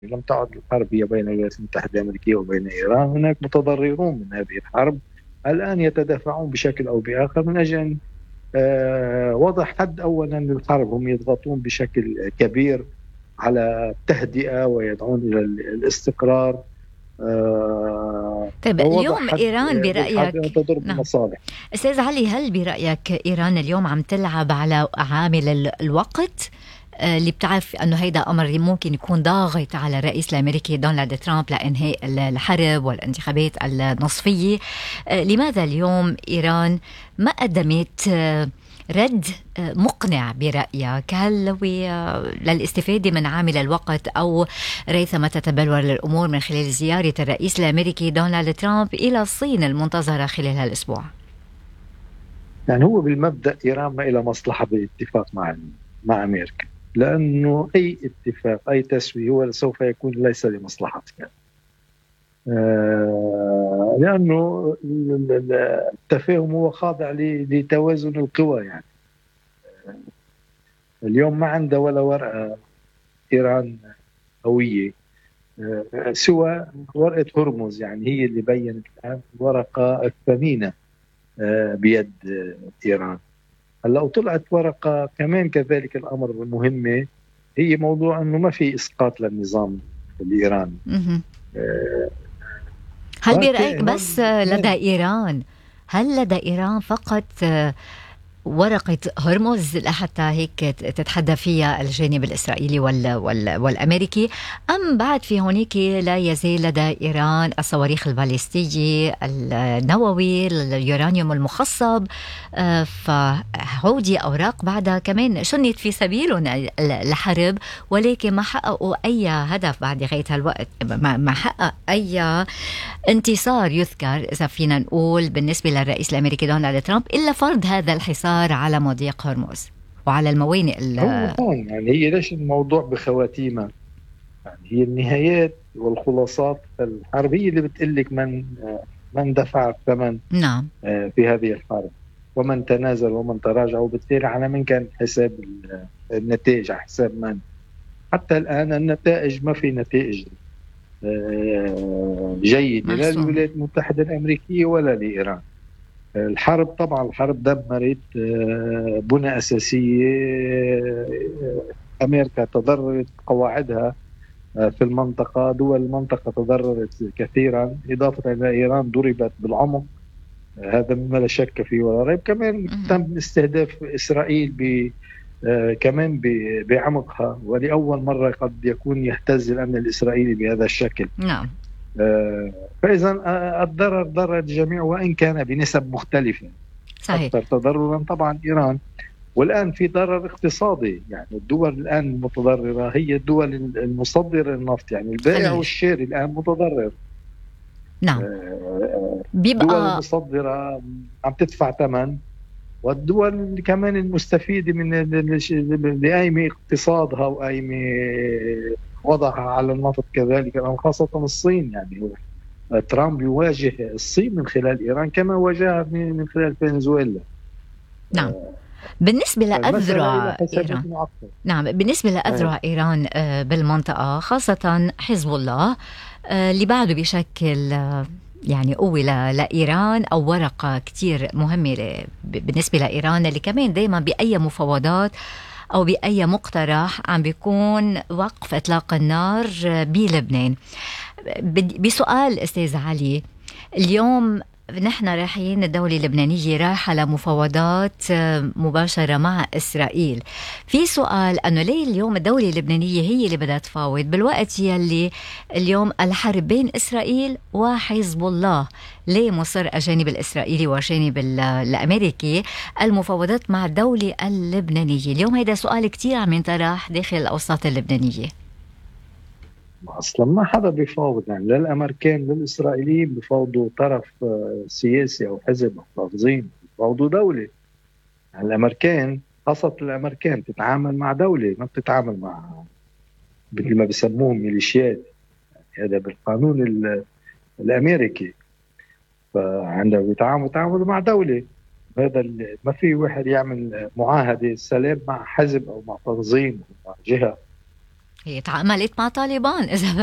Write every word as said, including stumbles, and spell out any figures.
لم تعد الحرب هي بين الولايات المتحدة الأمريكية وبين إيران. هناك متضررون من هذه الحرب الآن يتدافعون بشكل أو بآخر من أجل أن آه، وضع حد أولا للحرب. هم يضغطون بشكل كبير على التهدئة ويدعون إلى الاستقرار آه، طيب ووضع اليوم حد إيران للحرب برأيك، تضر نعم بالمصالح. أستاذ علي، هل برأيك إيران اليوم عم تلعب على عامل ال- الوقت، آه، اللي بتعرف أنه هيدا أمر ممكن يكون ضاغط على الرئيس الأمريكي دونالد ترامب لإنهاء ال- الحرب والانتخابات النصفية؟ آه، لماذا اليوم إيران ما قدمت آه، رد آه، مقنع برأيك؟ هل هو آه، للاستفادة من عامل الوقت، أو ريثما تتبلور الأمور من خلال زيارة الرئيس الأمريكي دونالد ترامب إلى الصين المنتظرة خلال هالأسبوع؟ يعني هو بالمبدأ إيران ما إلى مصلحة بالاتفاق مع مع أمريكا، لأنه أي اتفاق أي تسوية هو سوف يكون ليس لمصلحتها. آه، لأنه التفاهم هو خاضع لتوازن القوى. يعني اليوم ما عنده ولا ورقة إيران قوية آه، سوى ورقة هرمز، يعني هي اللي بينت الآن الورقة الثمينة آه، بيد آه، إيران. هلا وطلعت ورقة كمان كذلك الأمر مهمة، هي موضوع أنه ما في إسقاط للنظام الإيراني. مهم. آه، هل برأيك ولكن بس هون لدى اثنين. إيران، هل لدى إيران فقط ورقة هرمز لحتى هيك تتحدى فيها الجانب الإسرائيلي وال وال والأمريكي، أم بعد في هونيك لا يزال لدى إيران الصواريخ الباليستية، النووي، اليورانيوم المخصب؟ آه، فهودي أوراق بعدها كمان شنت في سبيلهم الحرب، ولكن ما حققوا أي هدف بعد غاية هالوقت، ما ما حقق أي انتصار يذكر إذا فينا نقول بالنسبة للرئيس الأمريكي دونالد ترامب، إلا فرض هذا الحصار على مضيق هرمز وعلى الموانئ هو ال- هون يعني هي ليش الموضوع بخواتيمها؟ يعني هي النهايات والخلاصات الحرب هي اللي بتقلك من آه، من دفع الثمن نعم. آه، في هذه الحرب، ومن تنازل ومن تراجع، وبالتالي على من كان حساب النتائج، على حساب من. حتى الآن النتائج ما في نتائج آه، جيدة لا محسومة. للولايات المتحدة الأمريكية ولا لإيران. الحرب طبعا الحرب دمرت آه، بنى أساسية. آه، أمريكا تضررت قواعدها آه، في المنطقة. دول المنطقة تضررت كثيرا، إضافة إلى إيران ضربت بالعمق. آه، هذا مما لا شك فيه ولا ريب. كمان مهم. تم استهداف إسرائيل ب آه، كمان ب- بعمقها، ولأول مرة قد يكون يهتز الأمن الإسرائيلي بهذا الشكل. نعم آه، فإذا آه، الضرر ضرر الجميع وإن كان بنسب مختلفة. صحيح. أكثر تضررا طبعا إيران، والآن في ضرر اقتصادي. يعني الدول الآن المتضررة هي الدول المصدرة للنفط، يعني البائع خليج. والشاري الآن متضرر. نعم. آه، الدول بيبقى. المصدرة عم تدفع ثمن، والدول كمان المستفيدة من اللي قايمة اقتصادها وقايمة وضعها على النفط كذلك، خاصة الصين. يعني ترامب يواجه الصين من خلال إيران كما واجهها من خلال فنزويلا. نعم. بالنسبة المسألة إلى لأذرع حسابات إيران. معقدة. نعم، بالنسبة أيه. لأذرع إيران آه، بالمنطقة، خاصة حزب الله آه، اللي بعده بشكل آه، يعني قوة ل- لإيران، أو ورقة كتير مهمة ل- ب- بالنسبة لإيران، اللي كمان دايما بأي مفاوضات أو بأي مقترح عم بيكون وقف إطلاق النار آه، بلبنان. بدي- بسؤال أستاذ علي، اليوم نحن رايحين، الدولة اللبنانية رايحة لمفاوضات آه، مباشرة مع إسرائيل. في سؤال أنه ليه اليوم الدولة اللبنانية هي اللي بدها تفاوض بالوقت يلي اليوم الحرب بين إسرائيل وحزب الله؟ ليه مصر الجانب الإسرائيلي والجانب ال- الأمريكي المفاوضات مع الدولة اللبنانية؟ اليوم هيدا سؤال كتير عم ينطرح داخل الأوساط اللبنانية. أصلا ما حدا بيفاوض، يعني لا الأمريكان لا الإسرائيليين بيفاوضوا طرف آه، سياسي أو حزب أو تنظيم، بيفاوضوا دولة. يعني الأمريكان، خاصة الأمريكان تتعامل مع دولة، ما بتتعامل مع مثل ما بيسموهم ميليشيات. هذا بالقانون ال- الأمريكي. فعندما بيتعاملوا تعاملوا مع دولة. هذا ال- ما في واحد يعمل معاهدة سلام مع حزب أو مع تنظيم أو مع جهة. هي تعاملت مع طالبان إذا